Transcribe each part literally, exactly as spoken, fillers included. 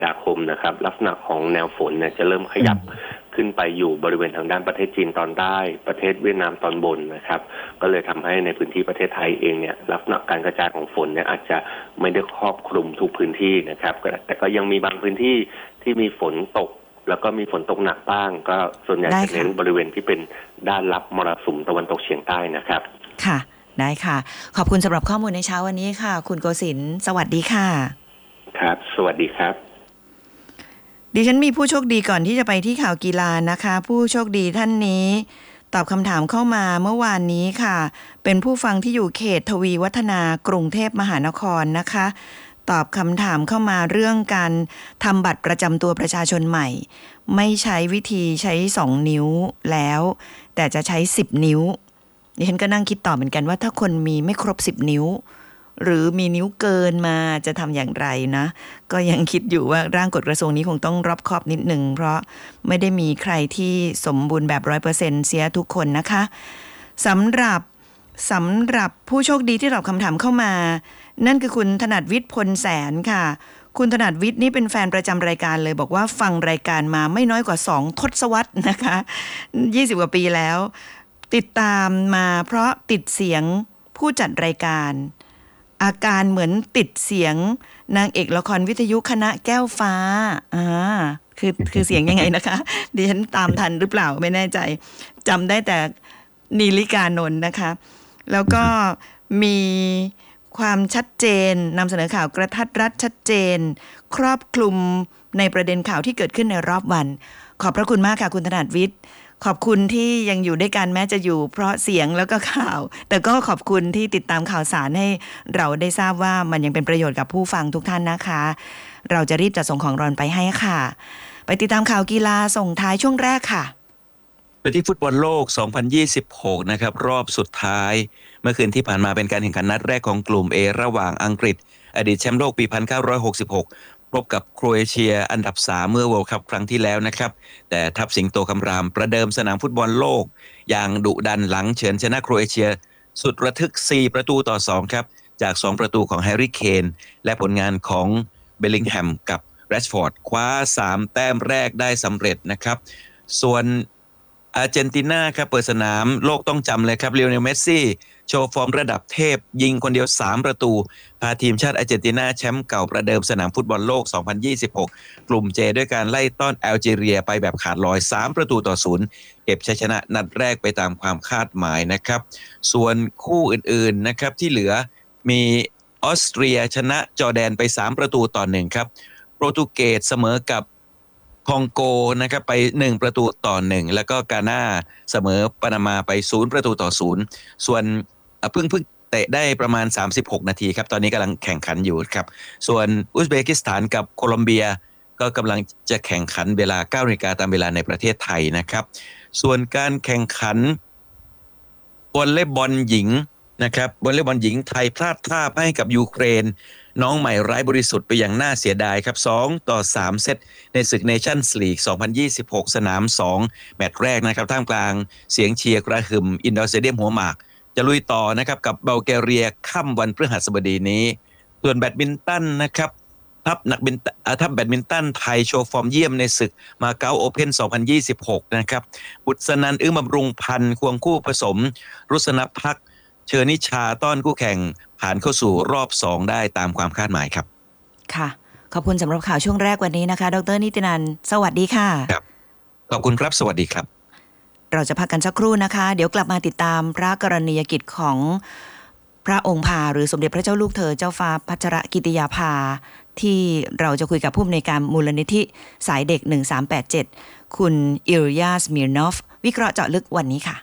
ฎาคมนะครับลักษณะของแนวฝนเนี่ยจะเริ่มขยับขึ้นไปอยู่บริเวณทางด้านประเทศจีนตอนใต้ประเทศเวียดนามตอนบนนะครับก็เลยทำให้ในพื้นที่ประเทศไทยเองเนี่ยลักษณะการกระจายของฝนเนี่ยอาจจะไม่ได้ครอบคลุมทุกพื้นที่นะครับแต่ก็ยังมีบางพื้นที่ที่มีฝนตกแล้วก็มีฝนตกหนักบ้างก็ส่วนใหญ่จะเน้นบริเวณที่เป็นด้านรับมรสุมตะวันตกเฉียงใต้นะครับค่ะได้ค่ะขอบคุณสำหรับข้อมูลในเช้าวันนี้ค่ะคุณโกศินทร์สวัสดีค่ะครับสวัสดีครับดิฉันมีผู้โชคดีก่อนที่จะไปที่ข่าวกีฬานะคะผู้โชคดีท่านนี้ตอบคำถามเข้ามาเมื่อวานนี้ค่ะเป็นผู้ฟังที่อยู่เขตทวีวัฒนากรุงเทพมหานครนะคะตอบคำถามเข้ามาเรื่องการทำบัตรประจำตัวประชาชนใหม่ไม่ใช้วิธีใช้สองนิ้วแล้วแต่จะใช้สิบนิ้วดิฉันก็นั่งคิดต่อเหมือนกันว่าถ้าคนมีไม่ครบสิบนิ้วหรือมีนิ้วเกินมาจะทำอย่างไรนะก็ยังคิดอยู่ว่าร่างกฎกระทรวงนี้คงต้องรอบคอบนิดหนึ่งเพราะไม่ได้มีใครที่สมบูรณ์แบบ ร้อยเปอร์เซ็นต์ เสียทุกคนนะคะสำหรับสำหรับผู้โชคดีที่ตอบคำถามเข้ามานั่นคือคุณถนัดวิทย์พลแสนค่ะคุณถนัดวิทย์นี่เป็นแฟนประจำรายการเลยบอกว่าฟังรายการมาไม่น้อยกว่าสองทศวรรษนะคะยี่สิบกว่าปีแล้วติดตามมาเพราะติดเสียงผู้จัดรายการอาการเหมือนติดเสียงนางเอกละครวิทยุคณะแก้วฟ้าอ่าคือคือเสียงยังไงนะคะดิฉันตามทันหรือเปล่าไม่แน่ใจจำได้แต่นีลิกานนท์นะคะแล้วก็มีความชัดเจนนำเสนอข่าวกระทัดรัดชัดเจนครอบคลุมในประเด็นข่าวที่เกิดขึ้นในรอบวันขอบพระคุณมากค่ะคุณถนัดวิทย์ขอบคุณที่ยังอยู่ด้วยกันแม้จะอยู่เพราะเสียงแล้วก็ข่าวแต่ก็ขอบคุณที่ติดตามข่าวสารให้เราได้ทราบว่ามันยังเป็นประโยชน์กับผู้ฟังทุกท่านนะคะเราจะรีบจัดส่งของรอนไปให้ค่ะไปติดตามข่าวกีฬาส่งท้ายช่วงแรกค่ะไปที่ฟุตบอลโลกสองพันยี่สิบหกนะครับรอบสุดท้ายเมื่อคืนที่ผ่านมาเป็นการแข่งขันนัดแรกของกลุ่ม A ระหว่างอังกฤษอดีตแชมป์โลกปีหนึ่งพันเก้าร้อยหกสิบหกพบกับโครเอเชียอันดับสามเมื่อ World Cup ครั้งที่แล้วนะครับแต่ทัพสิงโตคำรามประเดิมสนามฟุตบอลโลกอย่างดุดันหลังเฉือนชนะโครเอเชียสุดระทึกสี่ประตูต่อสองครับจากสองประตูของแฮร์รี่เคนและผลงานของเบลลิงแฮมกับแรชฟอร์ดคว้าสามแต้มแรกได้สำเร็จนะครับส่วนอาร์เจนตินาครับเปิดสนามโลกต้องจำเลยครับลิโอเนลเมสซี่โชว์ฟอร์มระดับเทพยิงคนเดียวสามประตูพาทีมชาติอาร์เจนตินาแชมป์เก่าประเดิมสนามฟุตบอลโลกสองพันยี่สิบหกกลุ่ม J ด้วยการไล่ต้อนแอลจีเรียไปแบบขาดลอยสามประตูต่อศูนย์เก็บชัยชนะนัดแรกไปตามความคาดหมายนะครับส่วนคู่อื่นๆนะครับที่เหลือมีออสเตรียชนะจอร์แดนไปสามประตูต่อหนึ่งครับโปรตุเกสเสมอกับคองโกนะครับไปหนึ่งประตูต่อหนึ่งแล้วก็กานาเสมอปานามาไปศูนย์ประตูต่อศูนย์ส่วนเพิ่งเพิ่งเตะได้ประมาณสามสิบหกนาทีครับตอนนี้กำลังแข่งขันอยู่ครับส่วนอุซเบกิสถานกับโคลอมเบียก็กำลังจะแข่งขันเวลา เก้านาฬิกาตามเวลาในประเทศไทยนะครับส่วนการแข่งขันวอลเลย์บอลหญิงนะครับวอลเลย์บอลหญิงไทยพลาดท่าให้กับยูเครนน้องใหม่ไร้บริสุทธิ์ไปอย่างน่าเสียดายครับสองต่อสามเซตในศึกเนชั่นส์ลีกสองพันยี่สิบหกสนามสองแมตช์แรกนะครับท่ามกลางเสียงเชียร์กระหึ่มอินดอร์สเตเดียมหัวหมากจะลุยต่อนะครับกับบัลแกเรียค่ำวันพฤหัสบดีนี้ส่วนแบดมินตันนะครับทัพนักบินทัพแบดมินตันไทยโชว์ฟอร์มเยี่ยมในศึกมาเก๊าโอเพ่นสองพันยี่สิบหกนะครับบุษนันท์อึ้งบำรุงพันธ์ควงคู่ผสมรุษณภักดิ์เชอนิชาต้อนคู่แข่งผ่านเข้าสู่รอบสองได้ตามความคาดหมายครับค่ะขอบคุณสำหรับข่าวช่วงแรกวันนี้นะคะดร.นิตินันท์สวัสดีค่ะครับขอบคุณครับสวัสดีครับเราจะพักกันสักครู่นะคะเดี๋ยวกลับมาติดตามพระกรณียกิจของพระองค์ภาหรือสมเด็จพระเจ้าลูกเธอเจ้าฟ้าพัชรกิติยาภาที่เราจะคุยกับผู้อำนวยการมูลนิธิสายเด็กหนึ่งสามแปดเจ็ดคุณอิลยาสมิรนอฟวิเคราะห์เจาะลึกวันนี้ค่ะ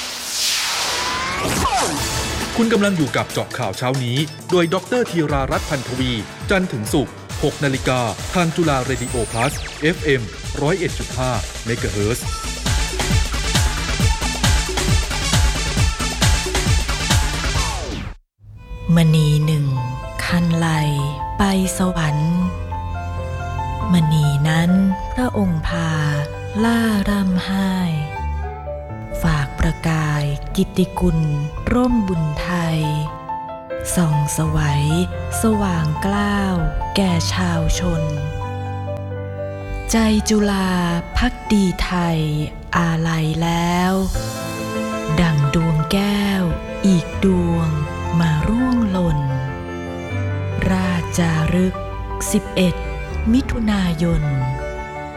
คุณกำลังอยู่กับเจาะข่าวเช้านี้โดยดร.ธีรารัตน์พันธวีจันทร์ถึงศุกร์ หกนาฬิกาทางจุฬาเรดิโอพลัส เอฟ เอ็ม หนึ่งศูนย์เอ็ดจุดห้า เมกะเฮิรตซ์มณีหนึ่งคันไลไปสวรรค์มณีนั้นพระองค์พาล่ารำไห้ฝากประกายกิตติกุลร่มบุญไทยส่องสวัยสว่างกล้าวแก่ชาวชนใจจุฬาภักดีไทยอาลัยแล้ว ดั่งดวงแก้วอีกดวงมาร่วงหล่น ราชจารึกสิบเอ็ดมิถุนายน